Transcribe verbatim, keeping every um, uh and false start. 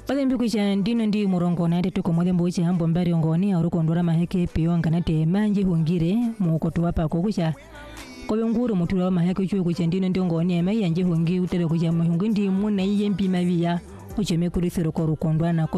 Balembi kucha ndino ndi murongo na tetu komode mbuchi hambo mbari ongoni aurukondora maheke piyonga nate manje hungire mukoto wapa kucha kobe nguru mutula wa maheke chuo kucha ndino ndi ongoni ema yanje hungi utere kucha mahungi ndi muna iye mpima biya ucheme kuri sero korukondwa na